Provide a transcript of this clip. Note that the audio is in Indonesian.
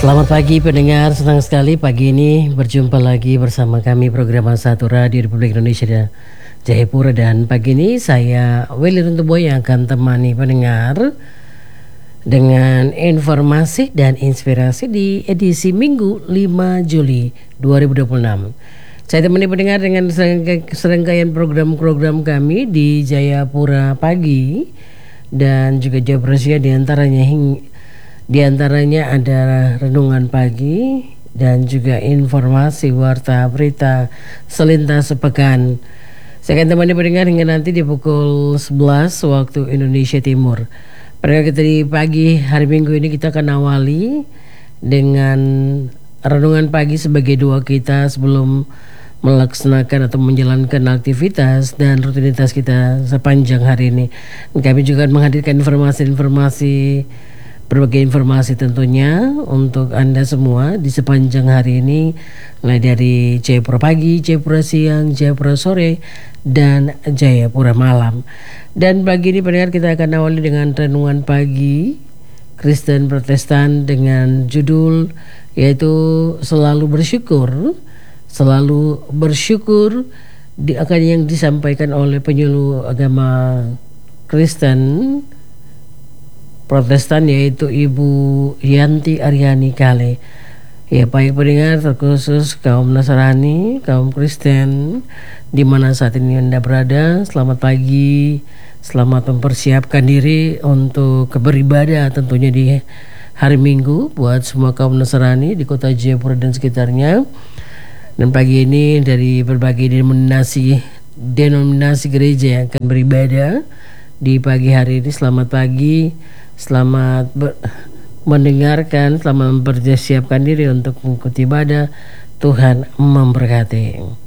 Selamat pagi pendengar, senang sekali pagi ini berjumpa lagi bersama kami program Satu Radio Republik Indonesia Jayapura. Dan pagi ini saya Willy Runtuboy yang akan temani pendengar dengan informasi dan inspirasi di edisi Minggu 5 Juli 2026. Saya temani pendengar dengan serangkaian program-program kami di Jayapura Pagi dan juga Jayapura Siang, di antaranya ada renungan pagi dan juga informasi warta berita selintas sepekan. Saya akan temani pendengar hingga nanti di pukul 11 waktu Indonesia Timur. Pada kita di pagi hari Minggu ini kita akan awali dengan renungan pagi sebagai doa kita sebelum melaksanakan atau menjalankan aktivitas dan rutinitas kita sepanjang hari ini. Kami juga menghadirkan berbagai informasi tentunya untuk Anda semua di sepanjang hari ini, mulai dari Jayapura Pagi, Jayapura Siang, Jayapura Sore, dan Jayapura Malam. Dan pagi ini pendengar kita akan awali dengan renungan pagi Kristen Protestan dengan judul yaitu selalu bersyukur akan yang disampaikan oleh penyuluh agama Kristen Protestan yaitu Ibu Yanti Aryani Kale. Ya, baik pendengar, terkhusus kaum Nasrani, kaum Kristen di mana saat ini Anda berada, selamat pagi, selamat mempersiapkan diri untuk beribadah tentunya di hari Minggu buat semua kaum Nasrani di kota Jayapura dan sekitarnya. Dan pagi ini dari berbagai denominasi gereja yang akan beribadah di pagi hari ini, selamat pagi. Selamat mendengarkan, selamat mempersiapkan diri untuk mengikuti ibadah. Tuhan memberkati.